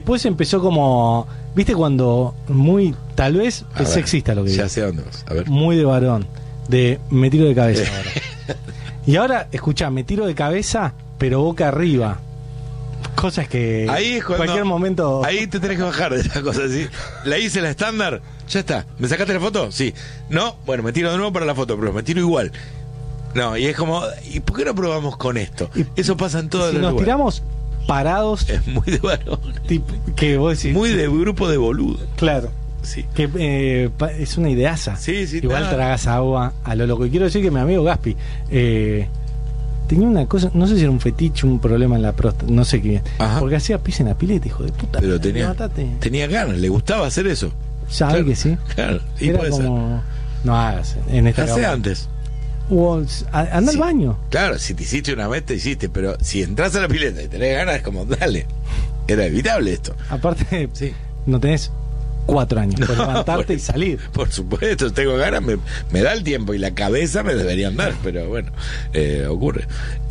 después empezó como, viste, cuando muy, tal vez es sexista lo que digo. Ya sé a dónde vas, a ver. Muy de varón, de me tiro de cabeza ahora. Y ahora, escuchá, me tiro de cabeza, pero boca arriba. Cosas que ahí es cuando, cualquier momento. Ahí te tenés que bajar de esa cosa así. La hice la estándar, ya está. ¿Me sacaste la foto? Sí. No, bueno, me tiro de nuevo para la foto, pero me tiro igual. No, y es como, ¿y por qué no probamos con esto? Eso pasa en todos los lugares. Si nos tiramos parados. Es muy de varón. Que vos decís. Muy de grupo de boludo. Claro. Sí. Que es una ideaza. Sí, sí. Igual tragas agua a lo loco. Y quiero decir que mi amigo Gaspi tenía una cosa, no sé si era un fetiche, un problema en la próstata, no sé qué. Ajá. Porque hacía pis en la pileta, hijo de puta. Pero tenía ganas, le gustaba hacer eso. ¿Sabe claro, que sí? Claro. Y era puede como ser. No hagas en esta Hacé antes. Anda al baño. Claro, si te hiciste una vez te hiciste, pero si entras a la pileta y tenés ganas es como dale. Era evitable esto. Aparte, no tenés 4 años para levantarte y salir. Por supuesto, tengo ganas, me da el tiempo y la cabeza me debería andar, pero bueno, ocurre.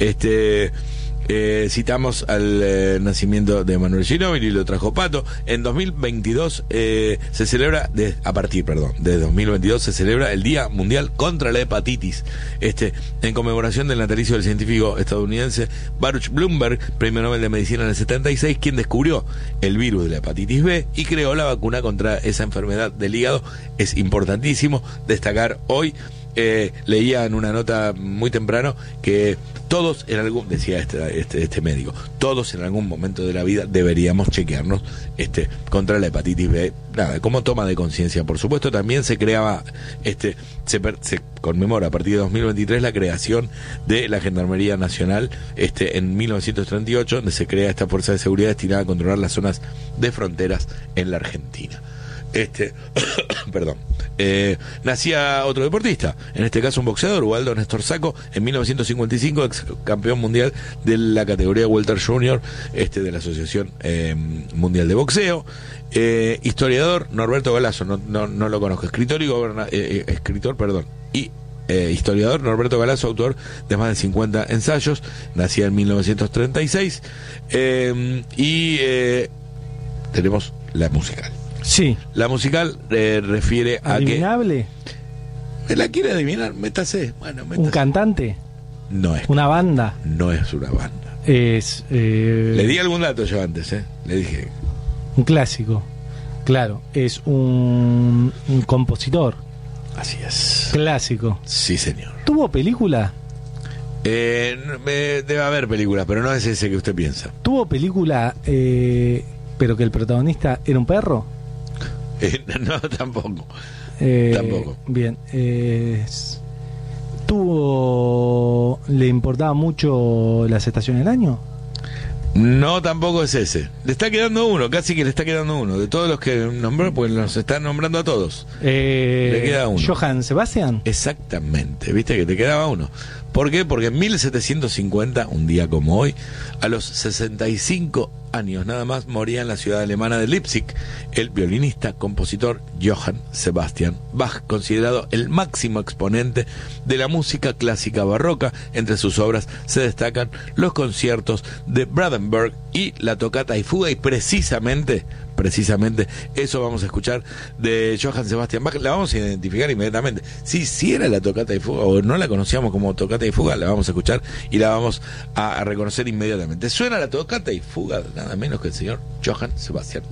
Citamos al nacimiento de Manuel Ginóbili y lo trajo Pato. En 2022 se celebra, de 2022 se celebra el Día Mundial contra la Hepatitis. En conmemoración del natalicio del científico estadounidense Baruch Blumberg, premio Nobel de Medicina en el 76, quien descubrió el virus de la hepatitis B y creó la vacuna contra esa enfermedad del hígado. Es importantísimo destacar hoy. Leía en una nota muy temprano que todos en algún, decía este médico, todos en algún momento de la vida deberíamos chequearnos contra la hepatitis B. Nada, como toma de conciencia. Por supuesto, también se creaba, se conmemora a partir de 2023 la creación de la Gendarmería Nacional en 1938, donde se crea esta fuerza de seguridad destinada a controlar las zonas de fronteras en la Argentina. Perdón. Nacía otro deportista, en este caso un boxeador, Ubaldo Néstor Sacco, en 1955, ex campeón mundial de la categoría Welter Junior, de la Asociación Mundial de Boxeo. Historiador Norberto Galazo, no lo conozco, escritor y historiador Norberto Galazo, autor de más de 50 ensayos, nacía en 1936. Tenemos la musical. Sí. La musical refiere a ¿adivinable? ¿Me la quiere adivinar? Métase. Bueno, métase. ¿Un cantante? No es. ¿Una banda? No es una banda. Es... Le di algún dato yo antes, le dije. Un clásico. Claro, es un compositor. Así es. Clásico. Sí, señor. ¿Tuvo película? Debe haber películas, pero no es ese que usted piensa. ¿Tuvo película, pero que el protagonista era un perro? No, tampoco. Tampoco. Bien. ¿Le importaba mucho las estaciones del año? No, tampoco es ese. Le está quedando uno, casi que le está quedando uno. De todos los que nombró, pues los están nombrando a todos. Le queda uno. ¿Johann Sebastian? Exactamente, viste que te quedaba uno. ¿Por qué? Porque en 1750, un día como hoy, a los 65 años nada más, moría en la ciudad alemana de Leipzig el violinista, compositor Johann Sebastian Bach, considerado el máximo exponente de la música clásica barroca. Entre sus obras se destacan los conciertos de Brandenburg y la tocata y fuga, y precisamente eso vamos a escuchar de Johann Sebastian Bach. La vamos a identificar inmediatamente. Si era la tocata y fuga o no la conocíamos como tocata y fuga, la vamos a escuchar y la vamos a reconocer inmediatamente. Suena la tocata y fuga, nada menos que el señor Johann Sebastian